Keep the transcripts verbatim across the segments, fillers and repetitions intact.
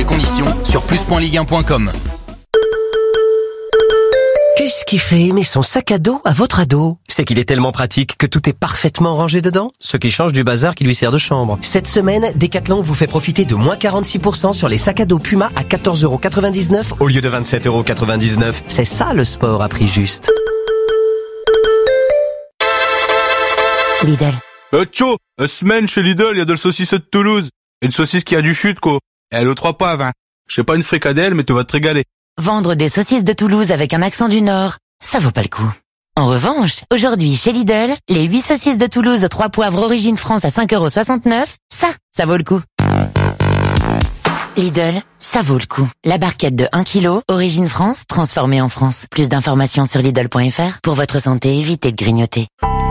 et conditions sur plus point ligue un point com. Qu'est-ce qui fait aimer son sac à dos à votre ado? C'est qu'il est tellement pratique que tout est parfaitement rangé dedans, ce qui change du bazar qui lui sert de chambre. Cette semaine, Decathlon vous fait profiter de moins quarante-six pour cent sur les sacs à dos Puma à quatorze euros quatre-vingt-dix-neuf au lieu de vingt-sept euros quatre-vingt-dix-neuf. C'est ça le sport à prix juste. Lidl. Euh, tcho, euh, semaine chez Lidl, il y a de la saucisse de Toulouse. Une saucisse qui a du chute, quoi. Et elle aux trois poivres, hein. Je sais pas une fricadelle, mais tu vas te régaler. Vendre des saucisses de Toulouse avec un accent du Nord, ça vaut pas le coup. En revanche, aujourd'hui chez Lidl, les huit saucisses de Toulouse trois poivres origine France à cinq euros soixante-neuf, ça, ça vaut le coup. Lidl, ça vaut le coup. La barquette de un kilo, origine France, transformée en France. Plus d'informations sur Lidl point F R. Pour votre santé, évitez de grignoter.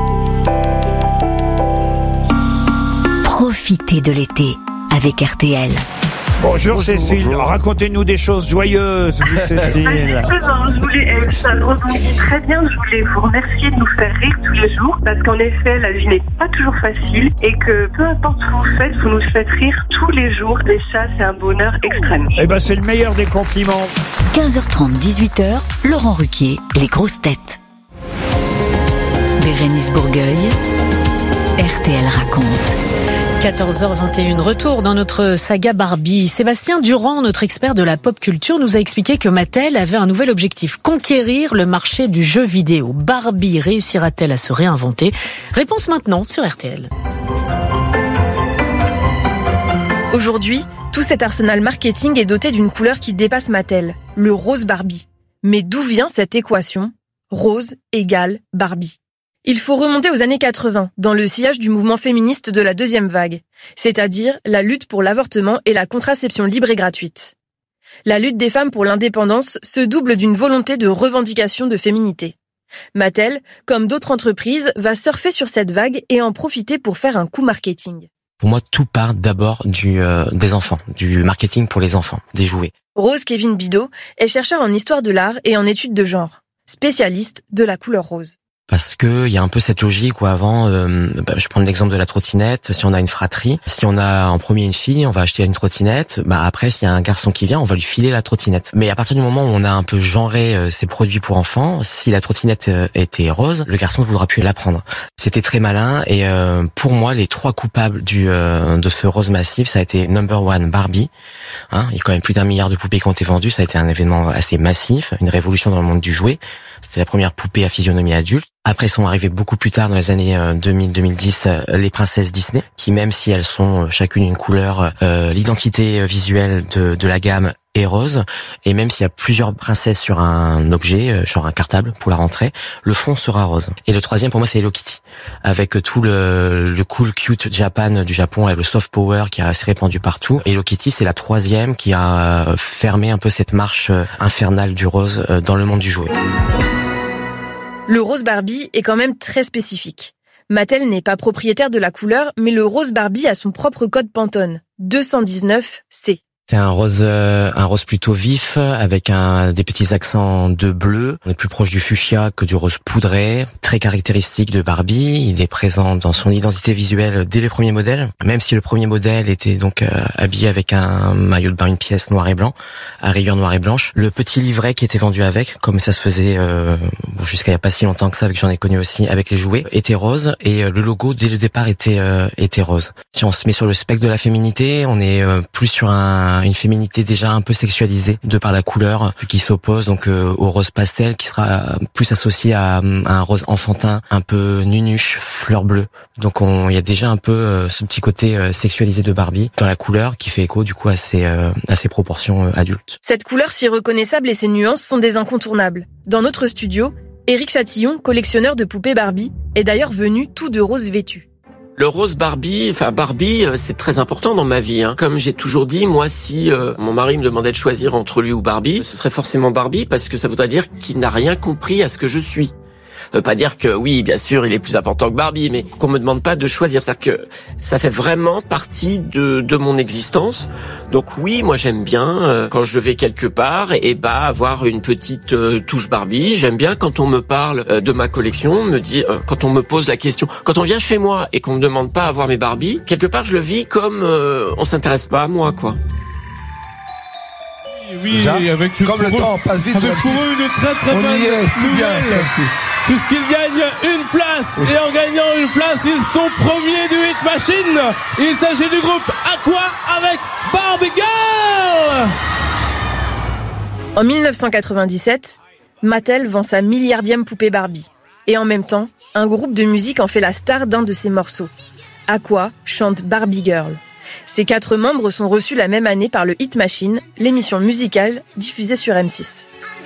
Profitez de l'été avec R T L. Bonjour, bonjour Cécile, bonjour. Racontez-nous des choses joyeuses, vous, Cécile. Justement, je voulais, euh, ça rebondit très bien, je voulais vous remercier de nous faire rire tous les jours, parce qu'en effet, la vie n'est pas toujours facile, et que peu importe ce que vous faites, vous nous faites rire tous les jours, et ça, c'est un bonheur extrême. Eh ben, c'est le meilleur des compliments. quinze heures trente, dix-huit heures, Laurent Ruquier, les grosses têtes. Bérénice Bourgueil, R T L raconte. quatorze heures vingt et une, retour dans notre saga Barbie. Sébastien Durand, notre expert de la pop culture, nous a expliqué que Mattel avait un nouvel objectif, conquérir le marché du jeu vidéo. Barbie réussira-t-elle à se réinventer? Réponse maintenant sur R T L. Aujourd'hui, tout cet arsenal marketing est doté d'une couleur qui dépasse Mattel, le rose Barbie. Mais d'où vient cette équation? Rose égale Barbie. Il faut remonter aux années quatre-vingts, dans le sillage du mouvement féministe de la deuxième vague, c'est-à-dire la lutte pour l'avortement et la contraception libre et gratuite. La lutte des femmes pour l'indépendance se double d'une volonté de revendication de féminité. Mattel, comme d'autres entreprises, va surfer sur cette vague et en profiter pour faire un coup marketing. Pour moi, tout part d'abord du euh, des enfants, du marketing pour les enfants, des jouets. Rose Kevin Bidot est chercheur en histoire de l'art et en études de genre, spécialiste de la couleur rose. Parce que il y a un peu cette logique où avant, euh, bah, je prends l'exemple de la trottinette. Si on a une fratrie, si on a en premier une fille, on va acheter une trottinette. Bah après, s'il y a un garçon qui vient, on va lui filer la trottinette. Mais à partir du moment où on a un peu genré euh, ces produits pour enfants, si la trottinette euh, était rose, le garçon ne voudra plus la prendre. C'était très malin. Et euh, pour moi, les trois coupables du euh, de ce rose massif, ça a été number one Barbie. Hein, il y a quand même plus d'un milliard de poupées qui ont été vendues. Ça a été un événement assez massif, une révolution dans le monde du jouet. C'était la première poupée à physionomie adulte. Après sont arrivées beaucoup plus tard dans les années deux mille à deux mille dix les princesses Disney, qui même si elles sont chacune une couleur, euh, l'identité visuelle de, de la gamme est rose, et même s'il y a plusieurs princesses sur un objet, genre un cartable pour la rentrée, le fond sera rose. Et le troisième pour moi c'est Hello Kitty, avec tout le, le cool cute Japan du Japon et le soft power qui est assez répandu partout. Hello Kitty c'est la troisième qui a fermé un peu cette marche infernale du rose dans le monde du jouet. Le rose Barbie est quand même très spécifique. Mattel n'est pas propriétaire de la couleur, mais le rose Barbie a son propre code Pantone, deux cent dix-neuf C. C'est un rose, euh, un rose plutôt vif avec un des petits accents de bleu. On est plus proche du fuchsia que du rose poudré, très caractéristique de Barbie. Il est présent dans son identité visuelle dès le premier modèle, même si le premier modèle était donc euh, habillé avec un maillot de bain, une pièce noir et blanc, à rayures noir et blanche. Le petit livret qui était vendu avec, comme ça se faisait euh, bon, jusqu'à il y a pas si longtemps que ça, que j'en ai connu aussi avec les jouets, était rose et euh, le logo dès le départ était euh, était rose. Si on se met sur le spectre de la féminité, on est euh, plus sur un une féminité déjà un peu sexualisée de par la couleur qui s'oppose donc euh, au rose pastel qui sera plus associé à, à un rose enfantin un peu nunuche, fleur bleue. Donc on il y a déjà un peu euh, ce petit côté euh, sexualisé de Barbie dans la couleur qui fait écho du coup à ses euh, à ses proportions euh, adultes. Cette couleur si reconnaissable et ses nuances sont des incontournables. Dans notre studio, Éric Chatillon, collectionneur de poupées Barbie, est d'ailleurs venu tout de rose vêtu. Le rose Barbie, enfin Barbie, c'est très important dans ma vie. Hein. Comme j'ai toujours dit, moi, si euh, mon mari me demandait de choisir entre lui ou Barbie, ce serait forcément Barbie parce que ça voudrait dire qu'il n'a rien compris à ce que je suis. Ça veut pas dire que oui, bien sûr, il est plus important que Barbie, mais qu'on me demande pas de choisir. C'est-à-dire que ça fait vraiment partie de, de mon existence. Donc oui, moi j'aime bien euh, quand je vais quelque part et bah avoir une petite euh, touche Barbie. J'aime bien quand on me parle euh, de ma collection, me dit euh, quand on me pose la question, quand on vient chez moi et qu'on me demande pas à voir mes Barbies, quelque part je le vis comme euh, on s'intéresse pas à moi, quoi. Oui, déjà, avec comme le eux, temps passe vite. Avec pour eux une très très bonne nouvelle, puisqu'ils gagnent une place et en gagnant une place, ils sont premiers du Hit Machine. Il s'agit du groupe Aqua avec Barbie Girl. En dix-neuf cent quatre-vingt-dix-sept, Mattel vend sa milliardième poupée Barbie. Et en même temps, un groupe de musique en fait la star d'un de ses morceaux. Aqua chante Barbie Girl. Ces quatre membres sont reçus la même année par le Hit Machine, l'émission musicale diffusée sur M six.